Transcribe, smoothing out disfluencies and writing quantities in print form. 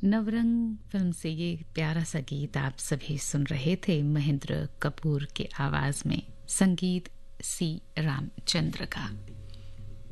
Navrang film से ये प्यारा सा गीत आप सभी सुन रहे थे महेंद्र कपूर के आवाज में, संगीत सी रामचंद्र का।